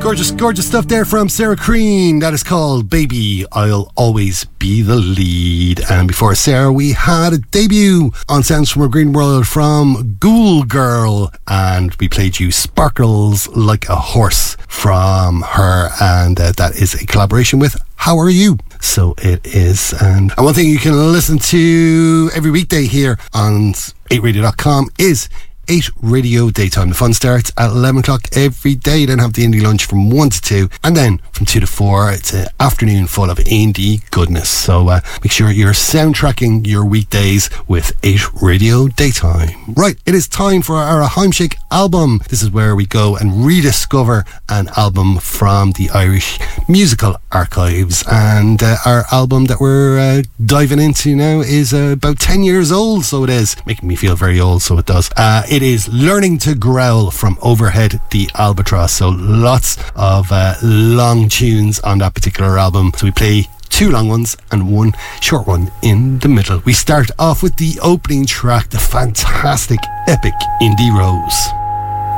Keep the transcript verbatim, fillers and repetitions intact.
Gorgeous, gorgeous stuff there from Sarah Crean. That is called Baby, I'll Always Be the Lead. And before Sarah, we had a debut on Sounds from a Green World from Ghoul Girl. And we played you Sparkles Like a Horse from her. And uh, that is a collaboration with How Are You? So it is. And, and one thing you can listen to every weekday here on eight radio dot com is eight Radio Daytime. The fun starts at eleven o'clock every day. Then have the indie lunch from one to two, and then from two to four it's an afternoon full of indie goodness. So uh, make sure you're soundtracking your weekdays with eight Radio Daytime. Right, it is time for our Heimshake album. This is where we go and rediscover an album from the Irish musical archives, and uh, our album that we're uh, diving into now is uh, about ten years old. So it is making me feel very old, so it does. uh, it It is Learning to Growl from Overhead the Albatross. So lots of uh, long tunes on that particular album. So we play two long ones and one short one in the middle. We start off with the opening track, the fantastic, epic Indie Rose.